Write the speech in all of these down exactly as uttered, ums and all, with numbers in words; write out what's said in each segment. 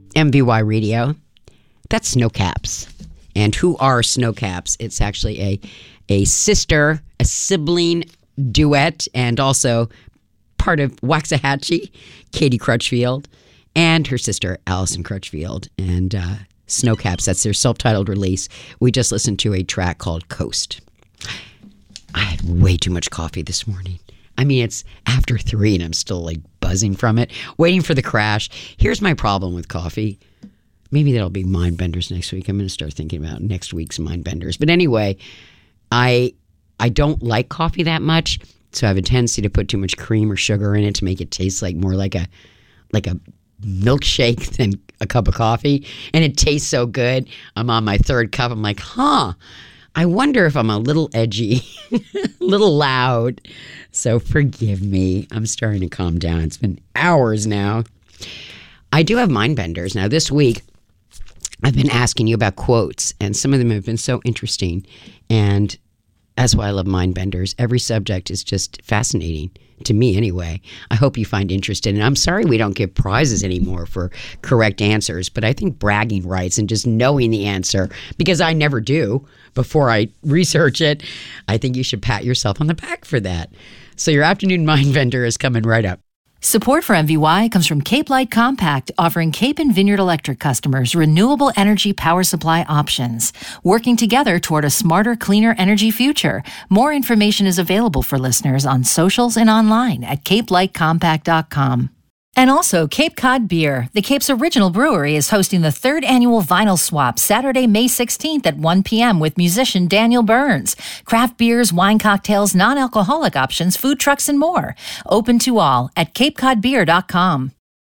M V Y Radio. That's Snowcaps. And who are Snowcaps? It's actually a a sister, a sibling duet, and also part of Waxahachie, Katie Crutchfield, and her sister, Allison Crutchfield. And uh, Snowcaps, that's their self-titled release. We just listened to a track called Coast. I had way too much coffee this morning. I mean, it's after three and I'm still like buzzing from it, waiting for the crash. Here's my problem with coffee. Maybe that'll be Mind Benders next week. I'm going to start thinking about next week's Mind Benders. But anyway, I I don't like coffee that much, so I have a tendency to put too much cream or sugar in it to make it taste like more like a like a milkshake than a cup of coffee. And it tastes so good. I'm on my third cup. I'm like, huh, I wonder if I'm a little edgy, a little loud. So forgive me. I'm starting to calm down. It's been hours now. I do have Mind Benders. Now this week, I've been asking you about quotes, and some of them have been so interesting. And that's why I love Mind Benders. Every subject is just fascinating, to me anyway. I hope you find interest in it. I'm sorry we don't give prizes anymore for correct answers, but I think bragging rights and just knowing the answer, because I never do before I research it, I think you should pat yourself on the back for that. So your afternoon Mind Bender is coming right up. Support for M V Y comes from Cape Light Compact, offering Cape and Vineyard Electric customers renewable energy power supply options, working together toward a smarter, cleaner energy future. More information is available for listeners on socials and online at cape light compact dot com. And also, Cape Cod Beer, the Cape's original brewery, is hosting the third annual Vinyl Swap Saturday, May sixteenth at one p.m. with musician Daniel Burns. Craft beers, wine cocktails, non-alcoholic options, food trucks, and more. Open to all at cape cod beer dot com.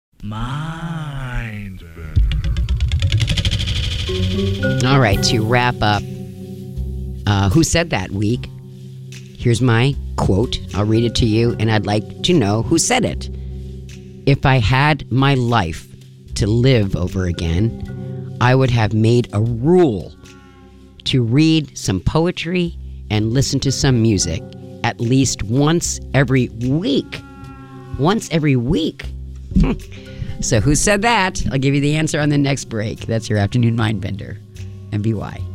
Mind. All right, to wrap up, uh, Who Said That week, here's my quote. I'll read it to you, and I'd like to know who said it. If I had my life to live over again, I would have made a rule to read some poetry and listen to some music at least once every week. Once every week. So who said that? I'll give you the answer on the next break. That's your afternoon Mind Bender. M V Y.